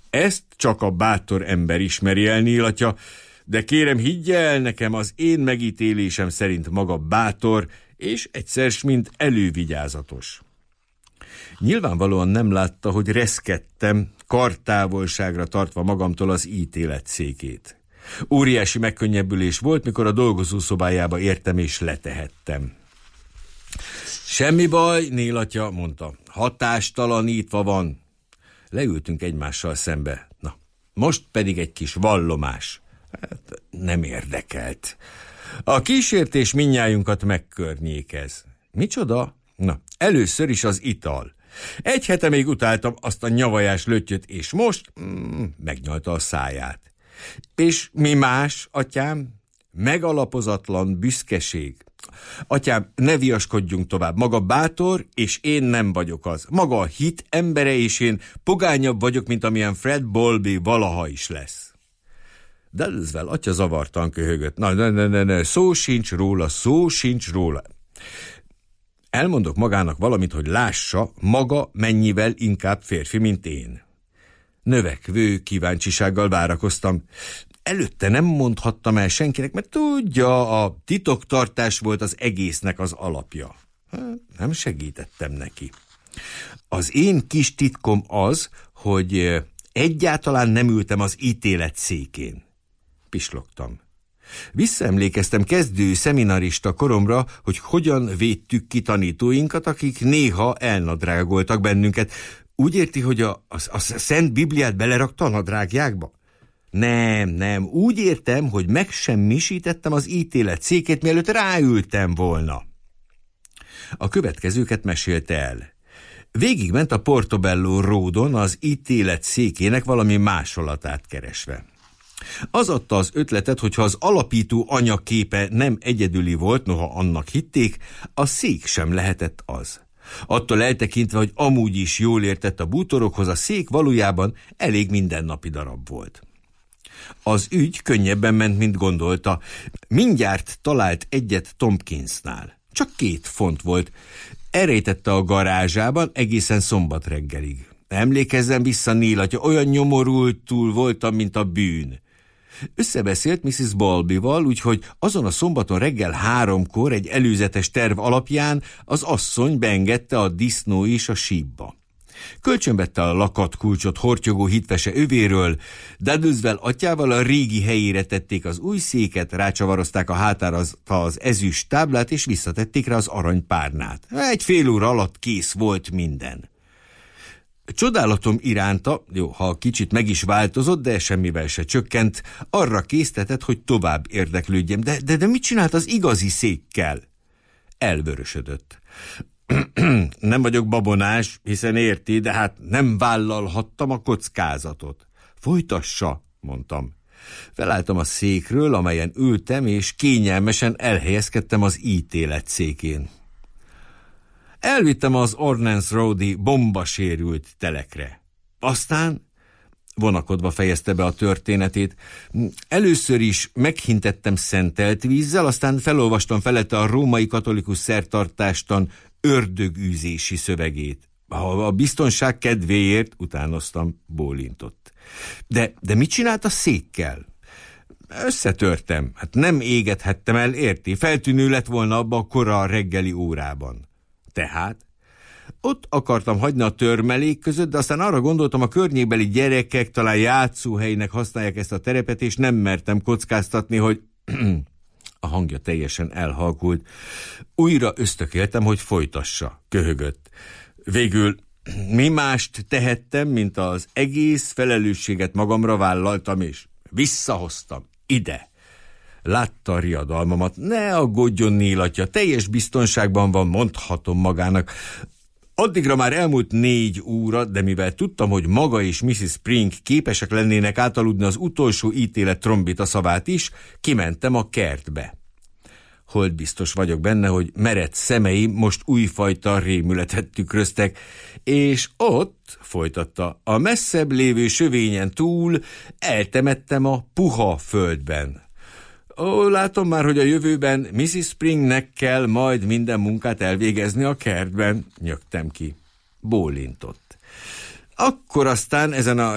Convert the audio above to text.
Ezt csak a bátor ember ismeri el, Neil atya, de kérem, higgye el nekem, az én megítélésem szerint maga bátor, és egyszer mint elővigyázatos. Nyilvánvalóan nem látta, hogy reszkedtem, kartávolságra tartva magamtól az ítélet székét. Óriási megkönnyebbülés volt, mikor a dolgozószobájába értem és letehettem. Semmi baj, Neil atya, mondta, hatástalanítva van. Leültünk egymással szembe. Na, most pedig egy kis vallomás. Hát nem érdekelt. A kísértés mindnyájunkat megkörnyékez. Micsoda? Na, először is az ital. Egy hete még utáltam azt a nyavajás löttyöt, és most megnyalta a száját. És mi más, atyám? Megalapozatlan büszkeség. Atyám, ne viaskodjunk tovább. Maga bátor, és én nem vagyok az. Maga a hit embere, és én pogányabb vagyok, mint amilyen Fred Bowlby valaha is lesz. Dudleswell atya zavartan köhögött. Na, szó sincs róla. Elmondok magának valamit, hogy lássa, maga mennyivel inkább férfi, mint én. Növekvő kíváncsisággal várakoztam. Előtte nem mondhattam el senkinek, mert tudja, a titoktartás volt az egésznek az alapja. Nem segítettem neki. Az én kis titkom az, hogy egyáltalán nem ültem az ítélet székén. Pislogtam. Visszaemlékeztem kezdő szeminarista koromra, hogy hogyan védtük ki tanítóinkat, akik néha elnadrágoltak bennünket. Úgy érti, hogy a Szent Bibliát belerakta a nadrágjákba? Nem, úgy értem, hogy megsemmisítettem az ítélet székét, mielőtt ráültem volna. A következőket mesélte el. Végigment a Portobello Roadon az ítélet székének valami másolatát keresve. Az adta az ötletet, hogyha az alapító anyaképe nem egyedüli volt, noha annak hitték, a szék sem lehetett az. Attól eltekintve, hogy amúgy is jól értett a bútorokhoz, a szék valójában elég mindennapi darab volt. Az ügy könnyebben ment, mint gondolta. Mindjárt talált egyet Tompkinsnál. Csak 2 font volt. Elrejtette a garázsában egészen szombat reggelig. Emlékezzen vissza, Neil atya, olyan nyomorultul voltam, mint a bűn. Összebeszélt Mrs. Bowlbyval, úgyhogy azon a szombaton reggel 3-kor egy előzetes terv alapján az asszony beengedte a disznó és a sípba. Kölcsönvette a lakatkulcsot hortyogó hitvese övéről, Dudleswell atyával a régi helyére tették az új széket, rácsavarozták a hátára az ezüst táblát, és visszatették rá az aranypárnát. Egy fél óra alatt kész volt minden. Csodálatom iránta, jó, ha kicsit meg is változott, de semmivel se csökkent, arra késztetett, hogy tovább érdeklődjem. De mit csinált az igazi székkel? Elvörösödött. Nem vagyok babonás, hiszen érti, de hát nem vállalhattam a kockázatot. Folytassa, mondtam. Felálltam a székről, amelyen ültem, és kényelmesen elhelyezkedtem az ítélet székén. Elvittem az Ordnance Road-i bombasérült telekre. Aztán vonakodva fejezte be a történetét. Először is meghintettem szentelt vízzel, aztán felolvastam felette a római katolikus szertartástan ördögűzési szövegét. A biztonság kedvéért, utánoztam, bólintott. De mit csinált a székkel? Összetörtem. Hát nem égethettem el, érti? Feltűnő lett volna abba a kora reggeli órában. Tehát ott akartam hagyni a törmelék között, de aztán arra gondoltam, a környékbeli gyerekek talán játszóhelynek használják ezt a terepet, és nem mertem kockáztatni, hogy... A hangja teljesen elhalkult. Újra ösztökéltem, hogy folytassa. Köhögött. Végül mi mást tehettem, mint az egész felelősséget magamra vállaltam, és visszahoztam ide. Látta a riadalmamat. Ne aggódjon, Neil atya, teljes biztonságban van, mondhatom magának. Addigra már elmúlt 4 óra, de mivel tudtam, hogy maga és Mrs. Spring képesek lennének átaludni az utolsó ítélet trombita szavát is, kimentem a kertbe. Holt biztos vagyok benne, hogy merett szemeim most újfajta rémületet tükröztek, és ott, folytatta, a messzebb lévő sövényen túl eltemettem a puha földben. Látom már, hogy a jövőben Mrs. Springnek kell majd minden munkát elvégezni a kertben, nyögtem ki. Bólintott. Akkor aztán ezen a